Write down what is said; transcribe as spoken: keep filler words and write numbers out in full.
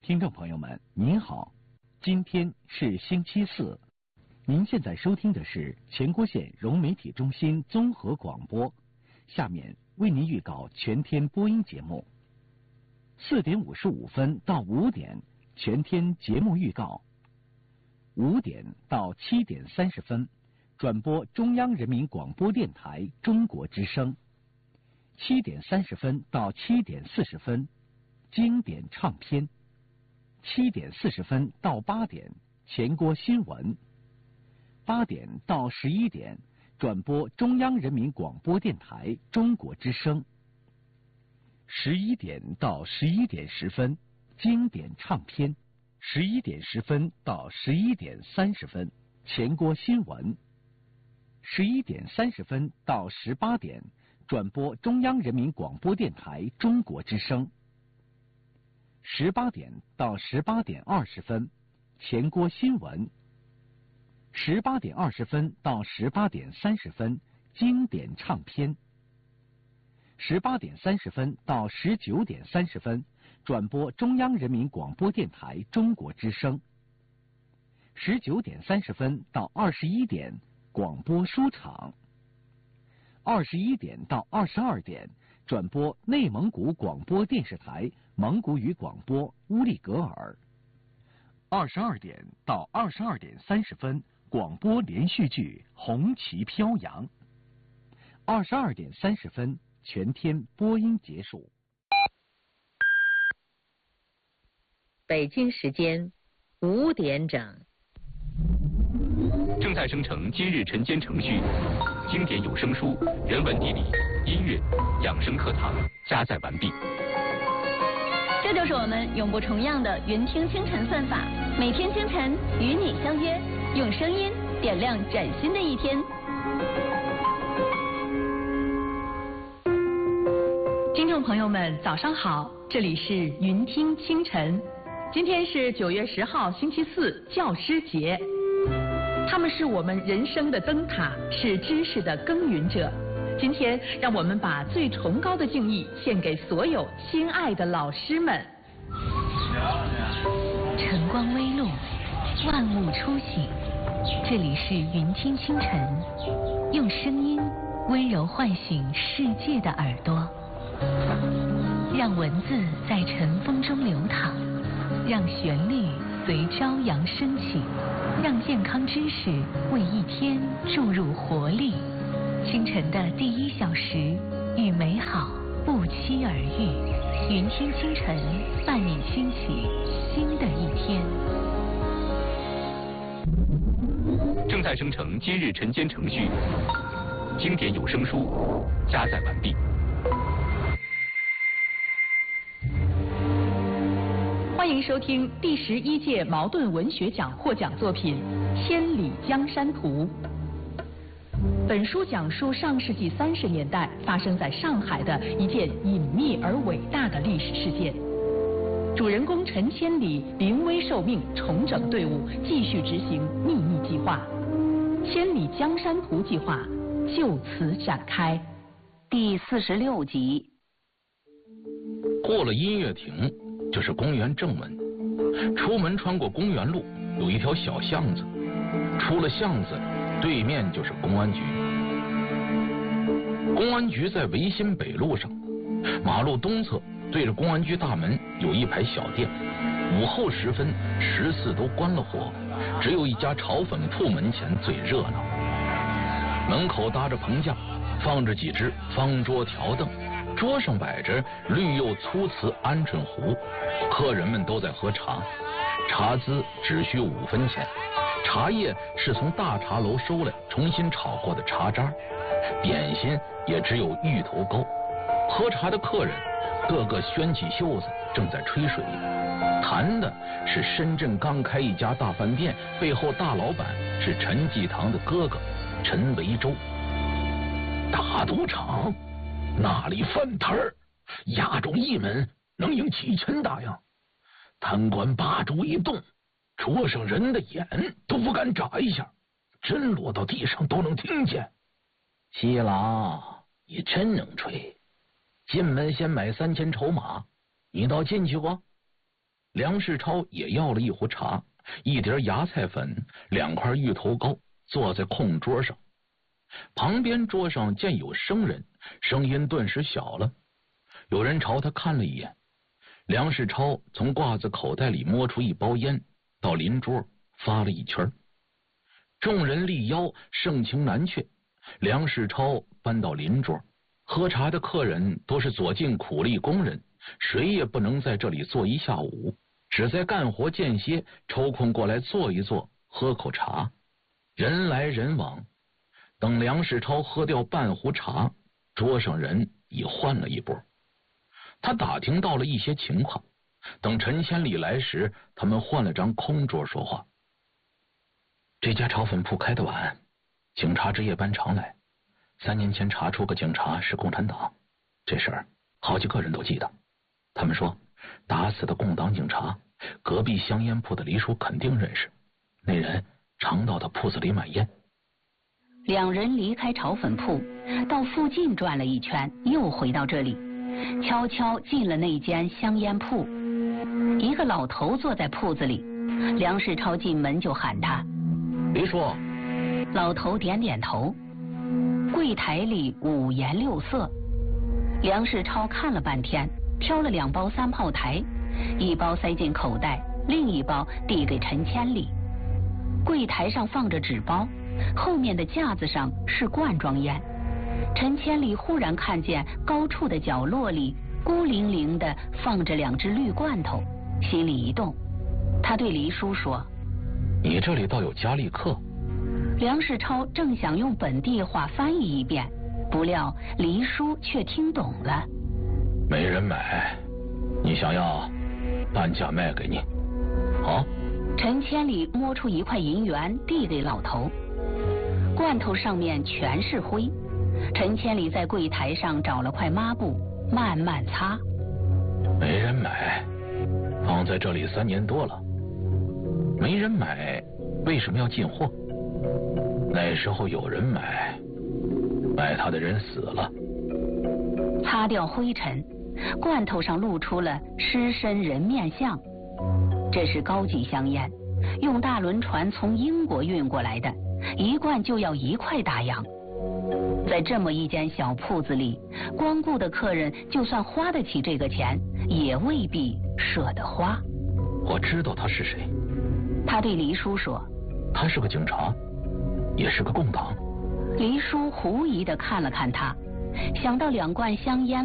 听众朋友们，您好，今天是星期四，您现在收听的是前郭县融媒体中心综合广播。下面为您预告全天播音节目。四点五十五分到五点，全天节目预告。五点到七点三十分，转播中央人民广播电台中国之声。七点三十分到七点四十分，经典唱片。七点四十分到八点，前郭新闻。八点到十一点，转播中央人民广播电台中国之声。十一点到十一点十分，经典唱片。十一点十分到十一点三十分，前郭新闻。十一点三十分到十八点，转播中央人民广播电台中国之声。十八点到十八点二十分，前郭新闻。十八点二十分到十八点三十分，经典唱片。十八点三十分到十九点三十分，转播中央人民广播电台中国之声。十九点三十分到二十一点，广播书场。二十一点到二十二点，转播内蒙古广播电视台蒙古语广播乌力格尔。二十二点到二十二点三十分，广播连续剧《红旗飘扬》。二十二点三十分，全天播音结束。 北京时间五点整。 正在生成今日晨间程序，经典有声书、人文地理、音乐、养生课堂加载完毕。 这就是我们永不重样的云听清晨算法，每天清晨与你相约，用声音点亮崭新的一天。 听众朋友们，早上好，这里是云听清晨。今天是九月十号，星期四，教师节。他们是我们人生的灯塔，是知识的耕耘者。今天，让我们把最崇高的敬意献给所有亲爱的老师们。 晨光微露，万物初醒。这里是云听清晨，用声音温柔唤醒世界的耳朵，让文字在晨风中流淌，让旋律随朝阳升起，让健康知识为一天注入活力。清晨的第一小时，与美好不期而遇。云听清晨，伴你兴起新的一天。 正在生成今日晨间程序，经典有声书加载完毕。 欢迎收听第十一届茅盾文学奖获奖作品《千里江山图》。本书讲述上世纪三十年代发生在上海的一件隐秘而伟大的历史事件。主人公陈千里临危受命，重整队伍，继续执行秘密计划。千里江山图计划就此展开。 第四十六集。 过了音乐亭就是公园正门，出门穿过公园路，有一条小巷子，出了巷子对面就是公安局。公安局在维新北路上，马路东侧对着公安局大门有一排小店，午后时分十四都关了火，只有一家炒粉铺门前最热闹。门口搭着棚架，放着几只方桌条凳，桌上摆着绿釉粗瓷鹌鹑壶，客人们都在喝茶，茶资只需五分钱，茶叶是从大茶楼收来重新炒过的茶渣，点心也只有芋头糕。喝茶的客人个个掀起袖子，正在吹水，谈的是深圳刚开一家大饭店，背后大老板是陈济棠的哥哥陈维洲。大赌场那里饭摊儿，押中一门能赢几千大洋。贪官把主一动，桌上人的眼都不敢眨一下，针落到地上都能听见。西郎，你真能吹！进门先买三千筹码，你倒进去过？ 梁世超也要了一壶茶，一碟芽菜粉，两块芋头糕，坐在空桌上。旁边桌上见有生人，声音顿时小了。有人朝他看了一眼，梁世超从褂子口袋里摸出一包烟，到邻桌发了一圈。众人立腰，盛情难却。梁世超搬到邻桌，喝茶的客人都是左近苦力工人，谁也不能在这里坐一下午，只在干活间歇抽空过来坐一坐，喝口茶。人来人往，等梁世超喝掉半壶茶，桌上人已换了一波。他打听到了一些情况，等陈千里来时，他们换了张空桌说话。这家炒粉铺开得晚，警察值夜班常来。三年前查出个警察是共产党，这事儿好几个人都记得。他们说打死的共党警察，隔壁香烟铺的黎叔肯定认识，那人常到他铺子里买烟。 两人离开炒粉铺，到附近转了一圈，又回到这里，悄悄进了那间香烟铺。一个老头坐在铺子里，梁世超进门就喊他： 黎叔。 老头点点头。柜台里五颜六色，梁世超看了半天，挑了两包三炮台，一包塞进口袋，另一包递给陈千里。柜台上放着纸包，后面的架子上是罐装烟。陈千里忽然看见高处的角落里孤零零地放着两只绿罐头，心里一动，他对黎叔说： 你这里倒有家力课。 梁世超正想用本地话翻译一遍，不料黎叔却听懂了。 没人买，你想要，半价卖给你。好。 陈千里摸出一块银元递给老头，罐头上面全是灰。陈千里在柜台上找了块抹布，慢慢擦。 没人买，放在这里三年多了，没人买，为什么要进货？那时候有人买，买他的人死了。 擦掉灰尘，罐头上露出了狮身人面像。这是高级香烟，用大轮船从英国运过来的，一罐就要一块大洋。在这么一间小铺子里，光顾的客人就算花得起这个钱，也未必舍得花。 我知道他是谁。 他对黎叔说： 他是个警察，也是个共党。 黎叔狐疑地看了看他，想到两罐香烟